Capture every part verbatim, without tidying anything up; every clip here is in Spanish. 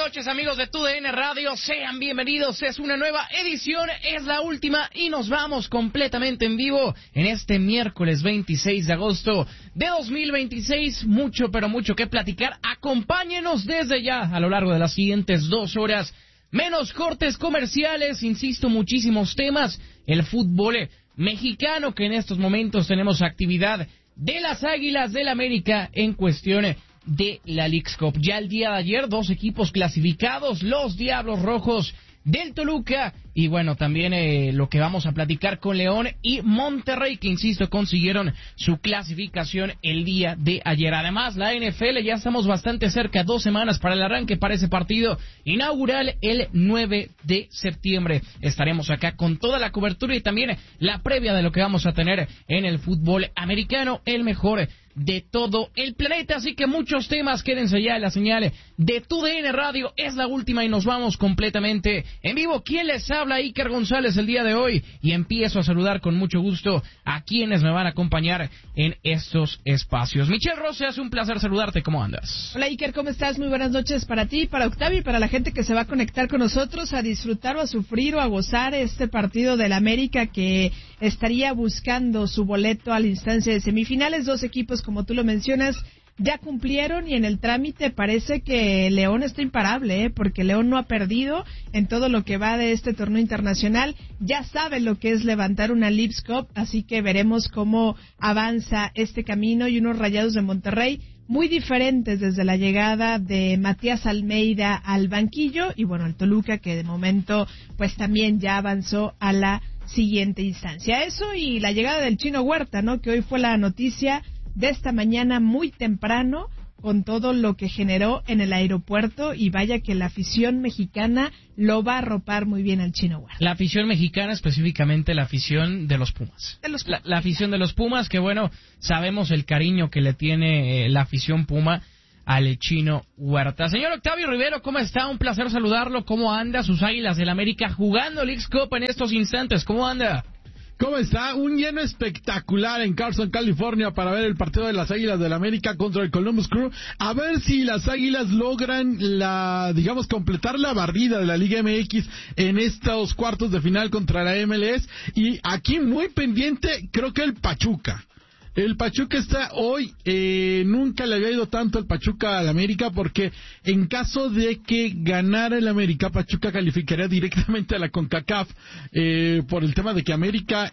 noches, amigos de TUDN Radio, sean bienvenidos, es una nueva edición, es la última y nos vamos completamente en vivo en este miércoles veintiséis de agosto de dos mil veintiséis, mucho pero mucho que platicar, acompáñenos desde ya a lo largo de las siguientes dos horas, menos cortes comerciales, insisto, muchísimos temas, el fútbol mexicano que en estos momentos tenemos actividad de las Águilas del América en cuestión de la Leagues Cup. Ya el día de ayer, dos equipos clasificados, los Diablos Rojos del Toluca, y bueno, también eh, lo que vamos a platicar con León y Monterrey, que insisto, consiguieron su clasificación el día de ayer. Además, la N F L, ya estamos bastante cerca, dos semanas para el arranque para ese partido inaugural el nueve de septiembre. Estaremos acá con toda la cobertura y también la previa de lo que vamos a tener en el fútbol americano, el mejor de todo el planeta, así que muchos temas, quédense ya en la señal de TUDN Radio, es la última y nos vamos completamente en vivo. ¿Quién les habla? Iker González el día de hoy, y empiezo a saludar con mucho gusto a quienes me van a acompañar en estos espacios. Michelle Rose, es un placer saludarte, ¿cómo andas? Hola Iker, ¿cómo estás? Muy buenas noches para ti, para Octavio y para la gente que se va a conectar con nosotros a disfrutar o a sufrir o a gozar este partido del América que estaría buscando su boleto a la instancia de semifinales. Dos equipos, como tú lo mencionas, ya cumplieron y en el trámite parece que León está imparable, ¿eh? Porque León no ha perdido en todo lo que va de este torneo internacional, ya sabe lo que es levantar una Leagues Cup, así que veremos cómo avanza este camino, y unos Rayados de Monterrey muy diferentes desde la llegada de Matías Almeida al banquillo, y bueno, el Toluca que de momento pues también ya avanzó a la siguiente instancia. Eso y la llegada del Chino Huerta, ¿no? Que hoy fue la noticia de esta mañana muy temprano, con todo lo que generó en el aeropuerto, y vaya que la afición mexicana lo va a arropar muy bien al Chino Huerta. La afición mexicana, específicamente la afición de los Pumas. De los Pumas. La, la afición de los Pumas, que bueno, sabemos el cariño que le tiene eh, la afición Puma al Chino Huerta. Señor Octavio Rivero, ¿cómo está? Un placer saludarlo. ¿Cómo anda sus Águilas del América jugando Leagues Cup en estos instantes? ¿Cómo anda? ¿Cómo está? Un lleno espectacular en Carson, California, para ver el partido de las Águilas del América contra el Columbus Crew. A ver si las Águilas logran la, digamos, completar la barrida de la Liga M X en estos cuartos de final contra la M L S. Y aquí muy pendiente, creo que el Pachuca. El Pachuca está hoy, eh, nunca le había ido tanto el Pachuca al América, porque en caso de que ganara el América, Pachuca calificaría directamente a la CONCACAF, eh, por el tema de que América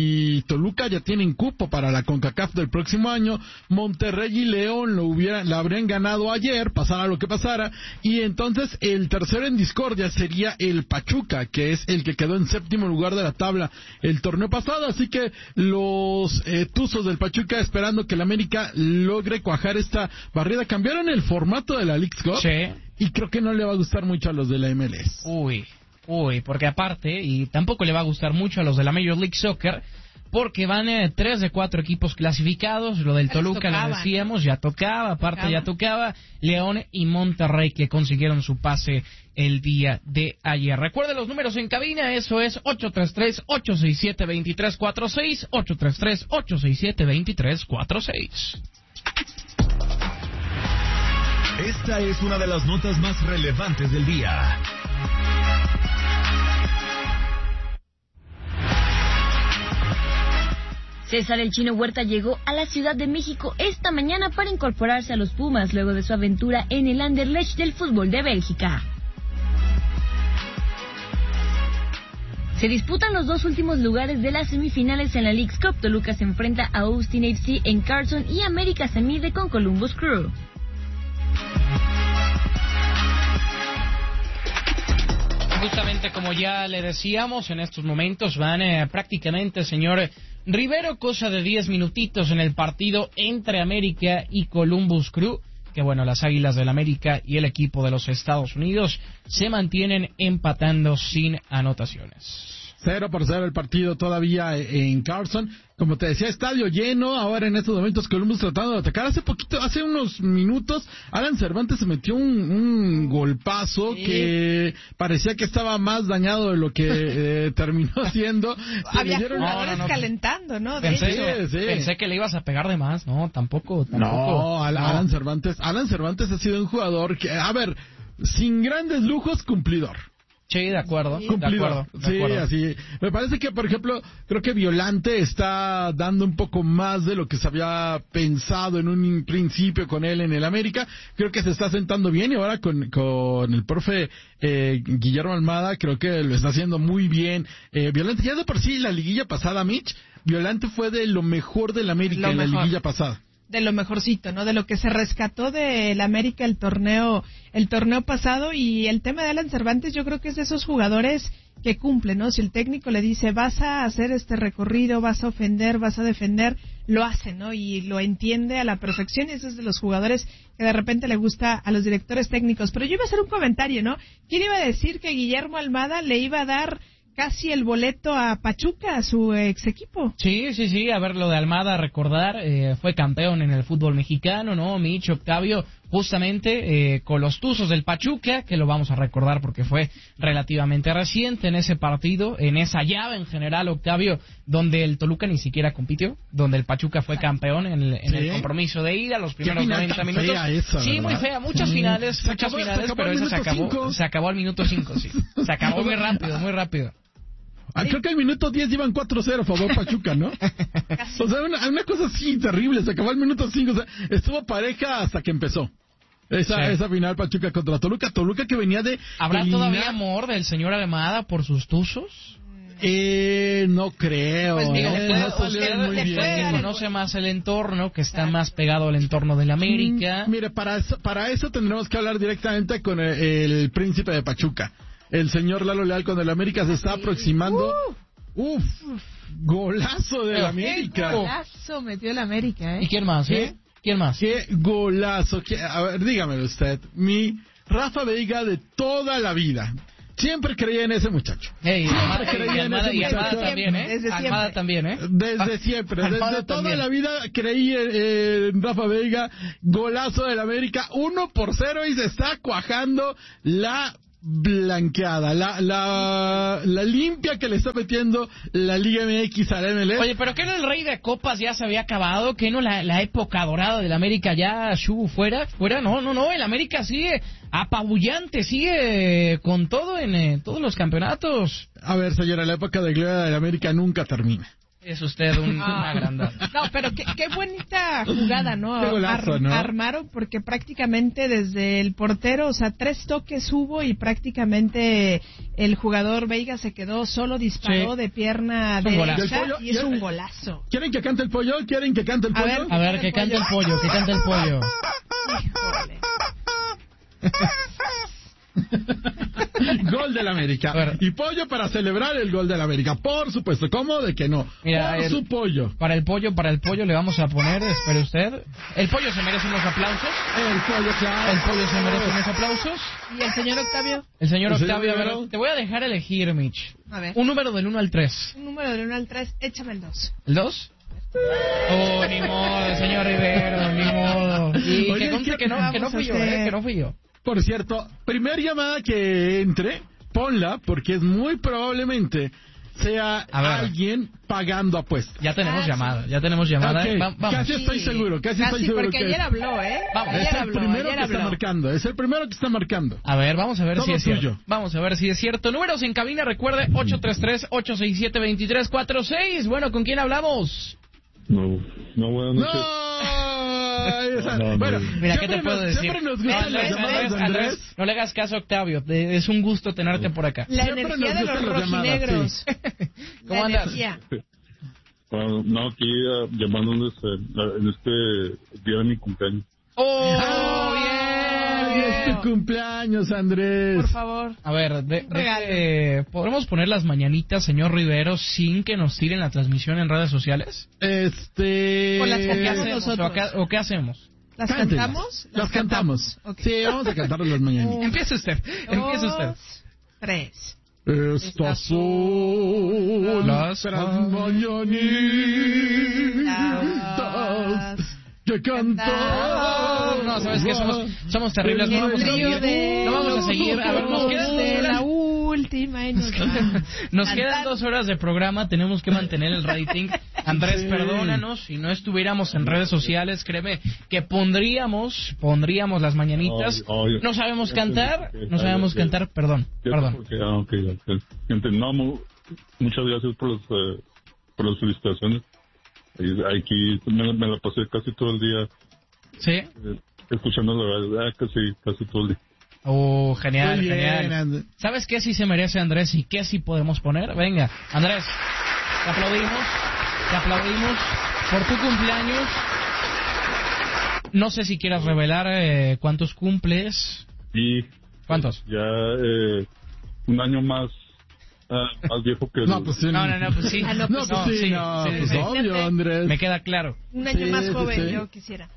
y Toluca ya tienen cupo para la CONCACAF del próximo año. Monterrey y León lo hubieran, la habrían ganado ayer, pasara lo que pasara, y entonces el tercero en discordia sería el Pachuca, que es el que quedó en séptimo lugar de la tabla el torneo pasado, así que los eh, tuzos del Pachuca Pachuca esperando que el América logre cuajar esta barrida. Cambiaron el formato de la Leagues Cup, sí, y creo que no le va a gustar mucho a los de la M L S. Uy, uy, porque aparte, y tampoco le va a gustar mucho a los de la Major League Soccer, porque van eh, tres de cuatro equipos clasificados. Lo del Toluca, lo decíamos, ya tocaba, aparte tocaba. ya tocaba, León y Monterrey, que consiguieron su pase el día de ayer. Recuerden los números en cabina, eso es ocho tres tres, ocho seis siete, dos tres cuatro seis, ocho tres tres, ocho seis siete, dos tres cuatro seis. Esta es una de las notas más relevantes del día. César el Chino Huerta llegó a la Ciudad de México esta mañana para incorporarse a los Pumas luego de su aventura en el Anderlecht del fútbol de Bélgica. Se disputan los dos últimos lugares de las semifinales en la Leagues Cup. Toluca se enfrenta a Austin F C en Carson y América se mide con Columbus Crew. Justamente como ya le decíamos, en estos momentos van eh, prácticamente, señor Rivero, cosa de diez minutitos en el partido entre América y Columbus Crew, que bueno, las Águilas del América y el equipo de los Estados Unidos se mantienen empatando sin anotaciones. Cero por cero el partido todavía en Carson. Como te decía, estadio lleno. Ahora en estos momentos Columbus tratando de atacar. Hace poquito, hace unos minutos, Alan Cervantes se metió un, un golpazo sí. que parecía que estaba más dañado de lo que eh, terminó siendo. Se Había dieron... jugadores no, no, no. calentando, ¿no? De Pensé, sí, sí. pensé que le ibas a pegar de más. No, tampoco. tampoco. No, Alan, no. Alan Cervantes. Alan Cervantes ha sido un jugador que, a ver... sin grandes lujos, cumplidor. Sí, de acuerdo. Cumplidor. De acuerdo, de sí, acuerdo. así. Me parece que, por ejemplo, creo que Violante está dando un poco más de lo que se había pensado en un principio con él en el América. Creo que se está sentando bien y ahora con, con el profe eh, Guillermo Almada creo que lo está haciendo muy bien. Eh, Violante, ya de por sí la liguilla pasada, Mitch, Violante fue de lo mejor del América Lo en la mejor. liguilla pasada. De lo mejorcito, ¿no? De lo que se rescató del América el torneo, el torneo pasado. Y el tema de Alan Cervantes, yo creo que es de esos jugadores que cumplen, ¿no? Si el técnico le dice, vas a hacer este recorrido, vas a ofender, vas a defender, lo hace, ¿no? Y lo entiende a la perfección, y ese es de los jugadores que de repente le gusta a los directores técnicos. Pero yo iba a hacer un comentario, ¿no? ¿Quién iba a decir que Guillermo Almada le iba a dar casi el boleto a Pachuca, a su ex equipo? Sí, sí, sí, a ver, lo de Almada, recordar, eh, fue campeón en el fútbol mexicano, ¿no? Mitch, Octavio, justamente eh, con los Tuzos del Pachuca, que lo vamos a recordar porque fue relativamente reciente en ese partido, en esa llave en general, Octavio, donde el Toluca ni siquiera compitió, donde el Pachuca fue campeón en el, en Sí. el compromiso de ida, los primeros final noventa tan minutos. fea esa, sí, ¿verdad? muy fea, muchas Sí. finales, Se muchas acabó- se finales, acabó pero al esa se minuto acabó, cinco. se acabó al minuto cinco, sí. Se acabó muy rápido, muy rápido. Ah, creo que al minuto diez iban cuatro cero a favor Pachuca, ¿no? O sea, una, una cosa así terrible, se acabó el minuto cinco, o sea, estuvo pareja hasta que empezó. Esa, Sí. esa final Pachuca contra Toluca, Toluca que venía de ¿Habrá eliminar- todavía amor del señor Almada por sus Tuzos? Eh, no creo, Pues digo, eh, puede- no salieron usted- muy le bien. puede dar el- Conoce más el entorno, que está más pegado al entorno del América. Mm, Mire, para eso, para eso tendremos que hablar directamente con el, el príncipe de Pachuca. El señor Lalo Leal con el América se está aproximando. Uf, golazo del Pero, América. ¡Qué golazo metió el América, eh! ¿Y quién más? ¿Qué? ¿Eh? ¿Quién más? Qué golazo. Qué- a ver, dígamelo usted. Mi Rafa Veiga de toda la vida. Siempre creía en ese muchacho. Ey, Almada, creía y en Almada, ese y Almada muchacho. también, ¿eh? Desde Almada siempre. también, ¿eh? Desde Ah, siempre, Almada desde toda también. la vida creí en, en Rafa Veiga, golazo del América, uno por cero y se está cuajando la blanqueada, la, la, la limpia que le está metiendo la Liga M X al M L S. Oye, pero ¿qué no el rey de copas ya se había acabado? ¿Que no la, la época dorada del América ya, Shu, fuera? ¿Fuera? No, no, no, el América sigue apabullante, sigue con todo en eh, todos los campeonatos. A ver, señora, la época de gloria del América nunca termina. Es usted un, una agrandada. No, pero qué, qué bonita jugada, ¿no? Qué golazo, Ar- ¿no? Armaron porque prácticamente desde el portero, o sea, tres toques hubo y prácticamente el jugador Veiga se quedó solo, disparó Sí. de pierna Es un golazo. derecha ¿Y el pollo? y es ¿Y el- un golazo. ¿Quieren que cante el pollo? ¿Quieren que cante el A pollo? ver. A ver, que cante el pollo, que cante el pollo. Híjole. Gol del América. A ver. Y pollo para celebrar el gol del América. Por supuesto. ¿Cómo de que no? Mira, Por el- su pollo. Para el pollo, para el pollo le vamos a poner, espere usted. El pollo se merece unos aplausos. El pollo, claro. El pollo se merece unos aplausos. ¿Y el señor Octavio? El señor El señor Octavio, a ver, Rivero. te voy a dejar elegir, Mitch. A ver. Un número del uno al tres. Un número del uno al tres, échame el dos. ¿El dos? Oh, ni modo, señor Rivero, ni modo. Y Oye, que conste ¿qué que no, que no fui yo, eh, que no fui yo. Por cierto, primer llamada que entre, ponla, porque es muy probablemente sea A ver. alguien pagando apuestas. Ya tenemos Ah, llamada, sí. ya tenemos llamada. Ok, eh. Va- vamos. Casi estoy seguro, casi, estoy seguro porque que ayer es. habló, ¿eh? Vamos. Ayer Es el habló, primero ayer que está habló. marcando, es el primero que está marcando. A ver, vamos a ver Todo si es tuyo. cierto. Vamos a ver si es cierto. Números en cabina, recuerde, ocho tres tres, ocho seis siete, dos tres cuatro seis. Bueno, ¿con quién hablamos? No, no, buenas ¡No! noches. Esa- No, no, bueno, no. Mira, ¿qué siempre te puedo nos- decir? Siempre nos No, gustan Andrés, las llamadas Andrés, de Andrés. Andrés, no le hagas caso a Octavio. te- Es un gusto tenerte por acá. La Siempre energía nos de los gustan las llamadas, rojinegros. ¿Cómo La andas? energía. Bueno, no, aquí ah, llamándoles eh, en este día de mi cumpleaños. ¡Oh, ¡Ay, bien! es tu cumpleaños, Andrés! Por favor. A ver, de, Un regalo. de- ¿podremos poner las mañanitas, señor Rivero, sin que nos tiren la transmisión en redes sociales? Este... O las ¿O qué Cantamos hacemos? nosotros. ¿O qué, o qué hacemos? ¿Las Cántelas. cantamos? Las cantamos. Ok. Sí, vamos a cantar las mañanitas. Empiece usted, empiece usted. Dos, tres. Estas son Las las mañanitas que cantamos. No, ¿sabes qué? Somos, somos terribles. No El vamos a brillo seguir. de No vamos a seguir. A ver, nos los quedan de dos la horas. última y nos, Nos quedan dos horas de programa. Tenemos que mantener el rating. Andrés, Sí. perdónanos, si no estuviéramos en redes sociales, créeme que pondríamos, pondríamos las mañanitas. Ay, ay, No sabemos ya cantar, entendí, no ya, sabemos ya, cantar, perdón, ya, perdón. porque- ah, ok, ok. Gente, no, mu- muchas gracias por, los, eh, por las felicitaciones. Y aquí me, me la pasé casi todo el día ¿Sí? eh, escuchando la verdad, casi, casi todo el día. Oh, genial, Muy bien, genial. And- ¿Sabes qué sí se merece Andrés y qué sí podemos poner? Venga, Andrés, te aplaudimos, te aplaudimos por tu cumpleaños. No sé si quieras revelar eh, cuántos cumples. Y ¿Cuántos? ya eh, un año más, ah, más viejo que No, el- pues sí. No, no, no, pues sí. Ah, no, No, pues pues no, sí, sí, no, sí, pues sí. obvio, Andrés. Me queda claro. Un año Sí, más sí, joven, sí. yo quisiera.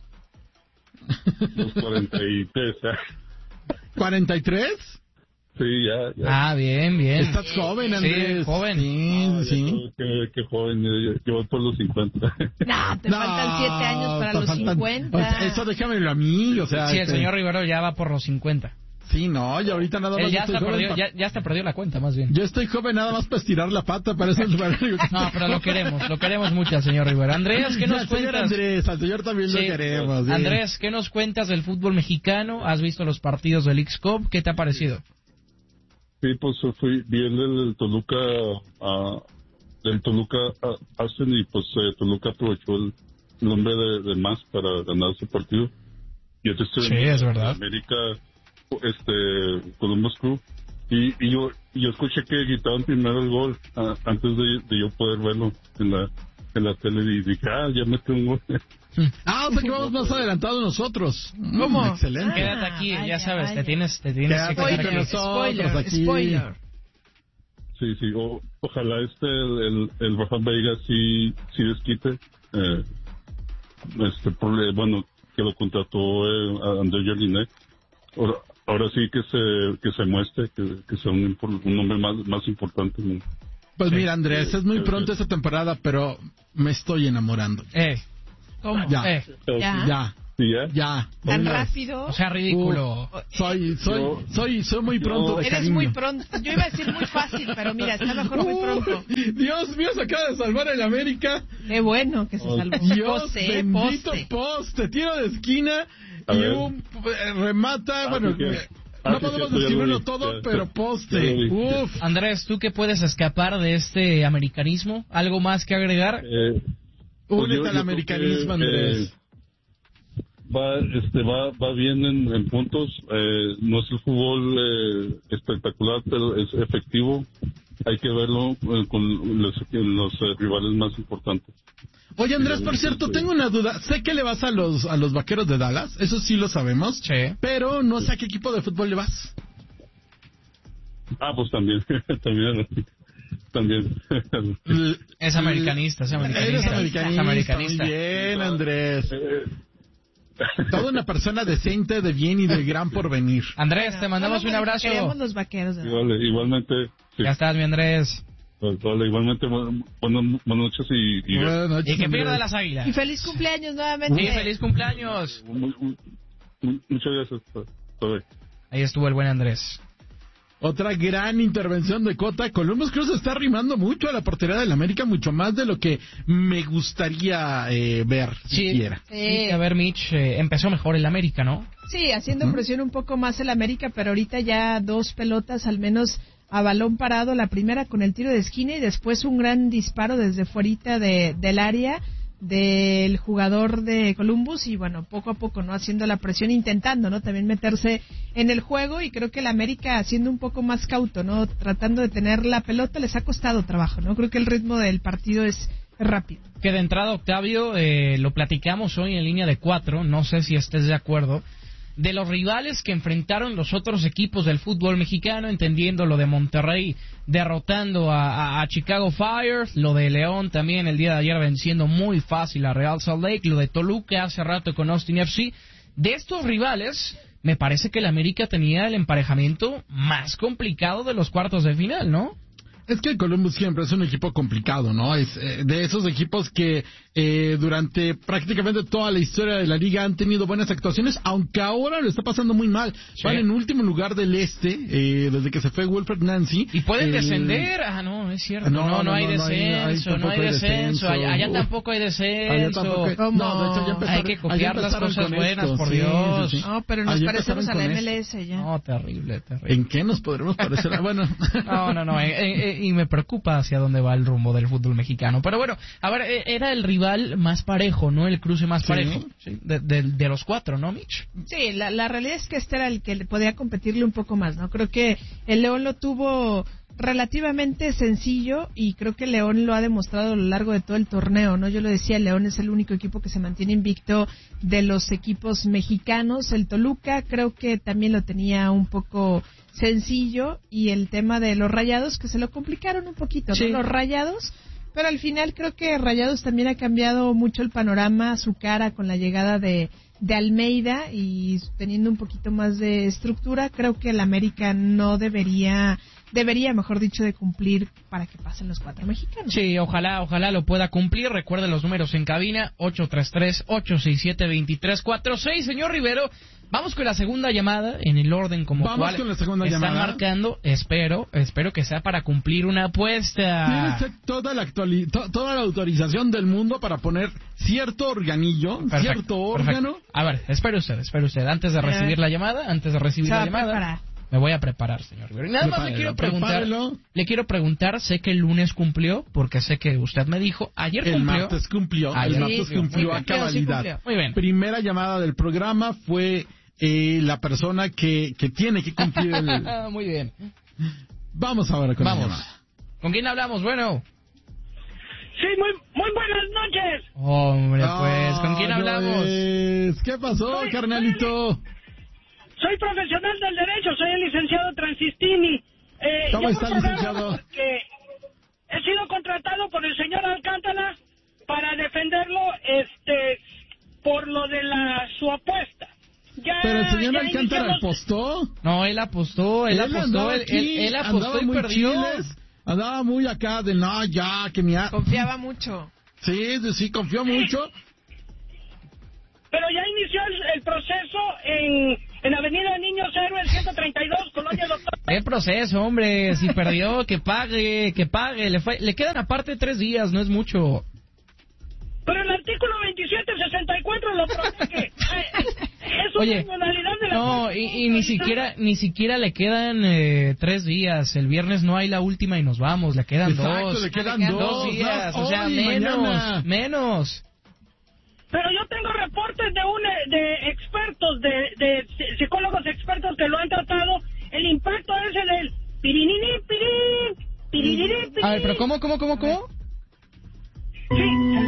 los cuarenta y tres. ya. ¿cuarenta y tres? Sí, ya, ya. Ah, bien, bien. Estás joven, Andrés. Sí, joven. Sí, Ah, ya sí. soy- Qué, qué joven, yo, yo voy por los cincuenta. No, te No, faltan siete años para te los faltan- cincuenta. o sea, eso déjamelo a mí, o sea. Sí, el este, señor Rivero ya va por los cincuenta. Sí, no, y ahorita nada más Él ya estoy hasta, joven perdió, pa- ya, ya hasta perdió la cuenta, más bien. Yo estoy joven nada más para estirar la pata, para eso es para- No, pero lo queremos, lo queremos mucho al señor Rivero. Andrés, ¿qué nos Al señor cuentas? Andrés, al señor también lo Sí. queremos. sí. Andrés, ¿qué nos cuentas del fútbol mexicano? ¿Has visto los partidos del X-Cup? ¿Qué te ha parecido? Sí, pues fui, vi el del Toluca, ah, del Toluca a Arsenal y pues eh, Toluca aprovechó el, el hombre de, de más para ganar ese partido. Y este estoy Sí, es verdad. América, este, Columbus Crew. Y, y yo, y yo escuché que gritaban primero el gol ah, antes de, de yo poder verlo en la, en la tele y dije, ah, ya metió un gol. Ah, o sea que vamos más adelantados nosotros. ¿Cómo? Mm, excelente. Quédate aquí, vaya, ya sabes, vaya. te tienes, te tienes Quédate que aquí quedar con aquí. nosotros. Spoiler, aquí. spoiler. Sí, sí, o, ojalá este, el, el, el Rafa Veiga sí, sí desquite, eh, este, por, bueno, que lo contrató eh, a André Jolinet. Ahora, ahora sí que se, que se muestre, que, que sea un, impor- un hombre más, más importante. ¿no? Pues Sí. mira, Andrés, es muy pronto esta temporada, pero me estoy enamorando. Eh, ¿Cómo? Ya, eh, Ya. ya, Sí, ya. ya. ¿Tan Venga. rápido? o sea, ridículo. Uh, soy, soy, Yo- soy, soy muy pronto de Eres cariño. muy pronto. Yo iba a decir muy fácil, pero mira, está mejor muy pronto. Uh, Dios mío, se acaba de salvar el América. Qué bueno que se salvó. Dios Poste, bendito, poste. poste, tiro de esquina A y ver. un eh, remata, Ah, bueno, sí, sí. eh, Ah, no sí, podemos sí, ya lo describirlo vi, todo, ya, pero ya. poste. Ya lo vi. Uf. Andrés, ¿tú qué puedes escapar de este americanismo? ¿Algo más que agregar? Eh, pues Únete yo- al yo americanismo, creo que, Andrés. eh, va, este, va, va bien en, en puntos. Eh, no es el fútbol eh, espectacular, pero es efectivo. Hay que verlo eh, con los, los eh, rivales más importantes. Oye, Andrés, por cierto, tengo una duda. Sé que le vas a los a los Vaqueros de Dallas, eso sí lo sabemos. Sí. Pero no sé a qué equipo de fútbol le vas. Ah, pues también, también, también. L- Es americanista, es americanista. Eres americanista. Es americanista. Muy bien, Andrés. Eh, Toda una persona decente, de bien y de gran porvenir. Andrés, te mandamos un abrazo. Queremos los vaqueros. de verdad. Igual- igualmente, sí. Ya estás, mi Andrés. Pues, vale, igualmente, bu- buenas, buenas noches y, y Buenas noches, Y que pierda Andrés. las águilas. Y feliz cumpleaños nuevamente. Sí, feliz cumpleaños. muy- muy- muy- muchas gracias. Todo. Ahí estuvo el buen Andrés. Otra gran intervención de Cota. Columbus Cruz está arrimando mucho a la portería del América, mucho más de lo que me gustaría eh, ver Sí, siquiera. sí, a ver, Mitch, eh, empezó mejor el América, ¿no? Sí, haciendo presión un poco más el América, pero ahorita ya dos pelotas al menos a balón parado, la primera con el tiro de esquina y después un gran disparo desde fuerita de, del área del jugador de Columbus y bueno, poco a poco, ¿no? Haciendo la presión, intentando, ¿no? También meterse en el juego y creo que el América haciendo un poco más cauto, ¿no? Tratando de tener la pelota les ha costado trabajo, ¿no? Creo que el ritmo del partido es, es rápido. Que de entrada, Octavio, eh, lo platicamos hoy en línea de cuatro, no sé si estés de acuerdo, de los rivales que enfrentaron los otros equipos del fútbol mexicano, entendiendo lo de Monterrey derrotando a, a, a Chicago Fire, lo de León también el día de ayer venciendo muy fácil a Real Salt Lake, lo de Toluca hace rato con Austin F C. De estos rivales, me parece que el América tenía el emparejamiento más complicado de los cuartos de final, ¿no? Es que el Columbus siempre es un equipo complicado, ¿no? Es eh, de esos equipos que eh, durante prácticamente toda la historia de la liga han tenido buenas actuaciones, aunque ahora lo está pasando muy mal. Sí. Van en último lugar del este, eh, desde que se fue Wilfred Nancy. Y pueden el... descender. Ah, no, es cierto. No, no, no, no hay no, descenso, no hay, hay descenso. Allá, allá tampoco hay descenso. Allá tampoco hay... No, de hecho ya empezaron, hay que copiar las cosas buenas, esto. por sí, Dios. Sí, sí. No, pero nos allá parecemos a la M L S ya. No, terrible, terrible. ¿En qué nos podremos parecer? Bueno. No, no, no. Eh, eh, y me preocupa hacia dónde va el rumbo del fútbol mexicano. Pero bueno, a ver, eh, era el rival más parejo, ¿no? El cruce más sí. parejo. Sí, de, de, de los cuatro, ¿no, Mitch? Sí, la, la realidad es que este era el que podía competirle un poco más, ¿no? Creo que el León lo tuvo relativamente sencillo y creo que León lo ha demostrado a lo largo de todo el torneo, ¿no? Yo lo decía, León es el único equipo que se mantiene invicto de los equipos mexicanos. El Toluca creo que también lo tenía un poco sencillo y el tema de los Rayados que se lo complicaron un poquito, ¿no? Sí. Los Rayados, pero al final creo que Rayados también ha cambiado mucho el panorama, su cara con la llegada de de Almeida y teniendo un poquito más de estructura, creo que el América no debería, debería, mejor dicho, de cumplir para que pasen los cuatro mexicanos. Sí, ojalá, ojalá lo pueda cumplir. Recuerde los números en cabina, ocho tres tres, ocho seis siete, dos tres cuatro seis. Señor Rivero, vamos con la segunda llamada en el orden como vamos cual con la segunda están llamada. marcando. Espero, espero que sea para cumplir una apuesta. Tiene toda la actuali- to- toda la autorización del mundo para poner cierto organillo, perfecto, cierto órgano. Perfecto. A ver, espere usted, espere usted. Antes de recibir la llamada, antes de recibir la llamada, preparar. me voy a preparar, señor Rivero. Y nada más le quiero preguntar, prepárelo. le quiero preguntar, sé que el lunes cumplió, porque sé que usted me dijo, ayer el cumplió. Martes cumplió, ayer el martes cumplió a cabalidad. Sí, muy bien. Primera llamada del programa fue eh, la persona que, que tiene que cumplir el... Muy bien. Vamos ahora con Vamos. la llamada. ¿Con quién hablamos? Bueno. Sí, muy muy buenas noches. Hombre, pues, ¿con quién Oh, hablamos? Es... ¿Qué pasó, soy, carnalito? Soy, soy profesional del derecho, soy el licenciado Transistini. Eh, ¿Cómo está, licenciado? Que he sido contratado por el señor Alcántara para defenderlo este por lo de la su apuesta. Ya, Pero el señor Alcántara iniciamos... apostó. No, él apostó, él, él apostó, él, él, él apostó y muy perdió. Chiles, andaba muy acá de no, ya, que mi... Confiaba mucho. Sí, sí, confió sí. mucho. Pero ya inició el, el proceso en, en Avenida Niños Héroes ciento treinta y dos, Colonia Doctor. ¿Qué proceso, hombre? Si perdió, que pague, que pague. Le, fue, le quedan aparte tres días, no es mucho. Pero el artículo veintisiete sesenta y cuatro lo protege. Es una Oye, modalidad de la... no, y, y ni siquiera ni siquiera le quedan eh, tres días. El viernes no hay la última y nos vamos. Le quedan Exacto, dos. le quedan dos, dos días. no, o sea, hoy, menos, mañana. menos. Pero yo tengo reportes de un, de expertos, de, de psicólogos expertos que lo han tratado. El impacto es el del pirinini, pirin, pirinini, pirin. A ver, pero ¿cómo, cómo, cómo, cómo? Sí,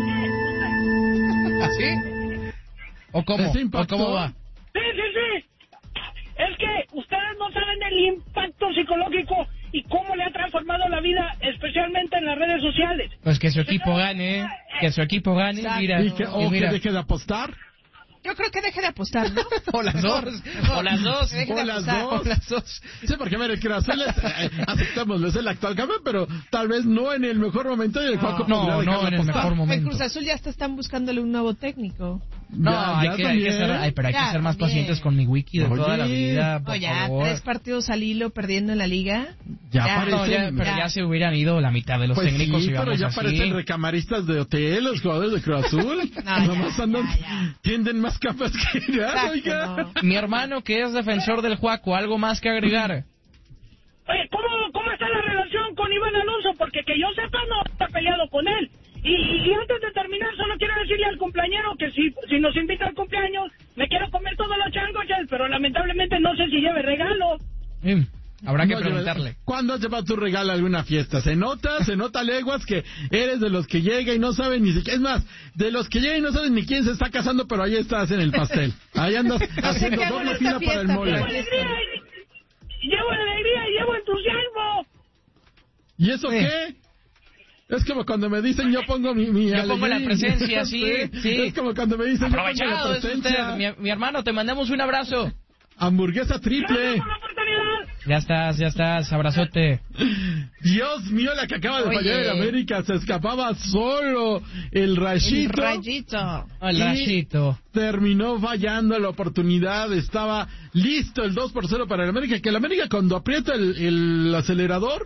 es que... ¿Así? ¿O cómo? ¿O cómo va? Sí, sí, sí. Es que ustedes no saben el impacto psicológico y cómo le ha transformado la vida, especialmente en las redes sociales. Pues que su equipo gane, que su equipo gane, Exacto. mira. Y que, y o mira. que deje de apostar. Yo creo que deje de apostar, ¿no? O las dos, o las dos, Deje de o las apostar. dos. o las dos. Sí, porque mira, el Cruz Azul es, eh, aceptémoslo, es el actual campeón, pero tal vez no en el mejor momento y el Juaco No, podría no, dejar de en el apostar. mejor El momento. Cruz Azul ya hasta están buscándole un nuevo técnico. No, Ya, hay, ya que, hay que también. ser, ay, pero hay Ya, que ser más también. pacientes con mi wiki de Oye. toda la vida, por O ya, favor. tres partidos al hilo perdiendo en la liga. Ya Ya, parecen, No, ya, pero Ya. ya se hubieran ido la mitad de los pues técnicos sí, y pero vamos ya así. parecen recamaristas de hotel, los jugadores de Cruz Azul. No, Nomás ya, andan, ya, ya. tienden más capas que ya, Exacto, oiga. no. Mi hermano, que es defensor del Juaco, ¿algo más que agregar? Oye, ¿cómo, ¿cómo está la relación con Iván Alonso? Porque que yo sepa no está peleado con él. Y, y antes de terminar, solo quiero decirle al cumpleañero que si, si nos invita al cumpleaños, me quiero comer todos los changoches, pero lamentablemente no sé si lleve regalo. Mm, habrá que No, preguntarle. lleva- ¿Cuándo has llevado tu regalo a alguna fiesta? Se nota, se nota leguas que eres de los que llega y no saben ni siquiera. Es más, de los que llega y no saben ni quién se está casando, pero ahí estás en el pastel. Ahí andas haciendo qué doble bonita fila para el fiesta, mole. Llevo alegría, y, llevo alegría y llevo entusiasmo. ¿Y eso Sí. qué? Es como cuando me dicen yo pongo mi, mi Yo pongo la alegría. presencia, sí, sí. Es como cuando me dicen yo pongo la Aprovechado, es usted, presencia. mi, mi hermano, te mandamos un abrazo. Hamburguesa triple. Gracias por la oportunidad. Ya estás, ya estás, abrazote. Dios mío, la que acaba de Oye. fallar el América, se escapaba solo el Rayito. El Rayito. El Y Rayito. terminó fallando la oportunidad, estaba listo el dos por cero para el América, que el América cuando aprieta el, el acelerador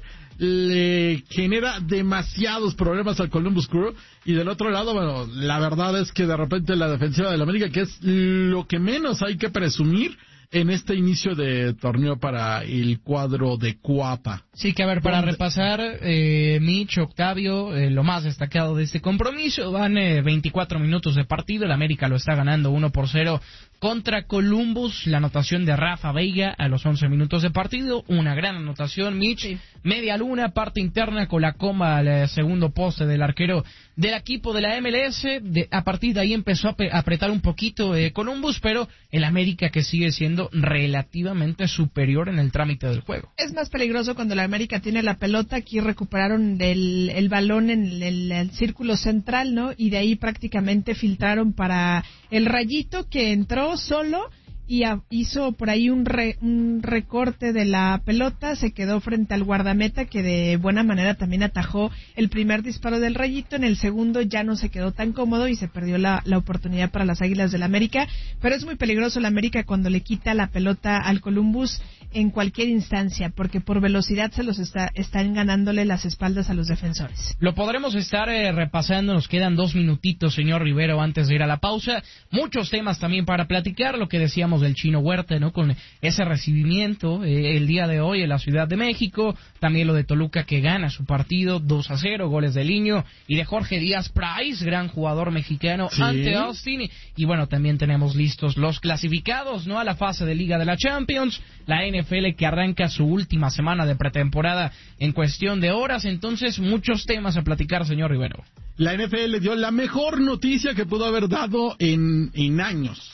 le genera demasiados problemas al Columbus Crew, y del otro lado, bueno, la verdad es que de repente la defensiva del América, que es lo que menos hay que presumir en este inicio de torneo para el cuadro de Cuapa. Sí, que a ver, para ¿Dónde? repasar, eh, Mitch, Octavio, eh, lo más destacado de este compromiso, van eh, veinticuatro minutos de partido, el América lo está ganando uno por cero contra Columbus, la anotación de Rafa Veiga a los once minutos de partido, una gran anotación, Mitch, Sí. media luna, parte interna con la coma al eh, segundo poste del arquero del equipo de la M L S, de, a partir de ahí empezó a, pe- a apretar un poquito eh, Columbus, pero el América que sigue siendo relativamente superior en el trámite del juego. Es más peligroso cuando la América tiene la pelota. Aquí recuperaron del, el balón en el, el- el círculo central, ¿no? Y de ahí prácticamente filtraron para el Rayito, que entró solo y a- hizo por ahí un, re- un recorte de la pelota, se quedó frente al guardameta, que de buena manera también atajó el primer disparo del Rayito. En el segundo ya no se quedó tan cómodo y se perdió la, la oportunidad para las Águilas del América, pero es muy peligroso la América cuando le quita la pelota al Columbus en cualquier instancia, porque por velocidad se los está, están ganándole las espaldas a los defensores. Lo podremos estar eh, repasando, nos quedan dos minutitos, señor Rivero, antes de ir a la pausa. Muchos temas también para platicar, lo que decíamos del Chino Huerta, ¿no? Con ese recibimiento eh, el día de hoy en la Ciudad de México, también lo de Toluca que gana su partido dos a cero, goles de Liño y de Jorge Díaz Price, gran jugador mexicano, Sí. ante Austin. Y, y bueno, también tenemos listos los clasificados, ¿no? A la fase de Liga de la Champions, la N F L que arranca su última semana de pretemporada en cuestión de horas, entonces muchos temas a platicar, señor Rivero. La N F L dio la mejor noticia que pudo haber dado en, en años.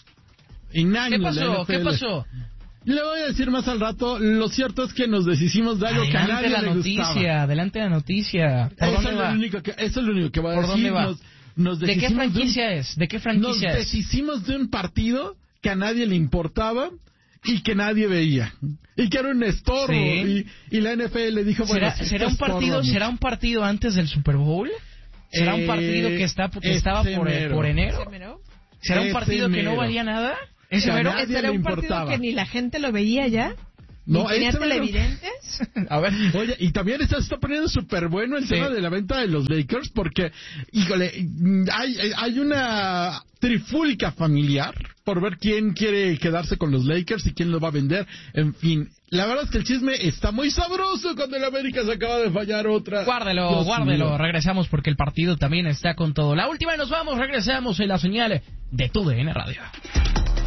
En años. ¿Qué la pasó? N F L. ¿Qué pasó? Le voy a decir más al rato, lo cierto es que nos deshicimos de algo que a Adelante nadie la le noticia, gustaba. adelante la noticia. ¿Por Eso dónde es, lo va? único que, eso es lo único que voy a ¿Por decir. dónde va? Nos, nos ¿De qué deshicimos franquicia de un, es? ¿De qué Nos franquicia es? deshicimos de un partido que a nadie le importaba y que nadie veía. Y que era un estorbo. Sí. Y, y la N F L dijo, bueno, ¿Será, si será esto un partido, estorba, será un partido antes del Super Bowl? ¿Será un Eh, partido que está que estaba ese por, eh, mero. por enero? ¿Ese mero? ¿Será un Ese partido que no mero. valía nada? ¿Ese Que a mero? nadie ¿Ese era le un partido importaba. que ni la gente lo veía ya? No, ¿Ni tenía ese mero. televidentes? A ver. Oye, y también está, está poniendo súper bueno el Sí. tema de la venta de los Lakers porque, híjole, hay, hay una trifulca familiar por ver quién quiere quedarse con los Lakers y quién lo va a vender. En fin, la verdad es que el chisme está muy sabroso cuando el América se acaba de fallar otra. Guárdelo, Dios guárdelo. mío. Regresamos porque el partido también está con todo. La última y nos vamos. Regresamos en la señal de Tu D N Radio.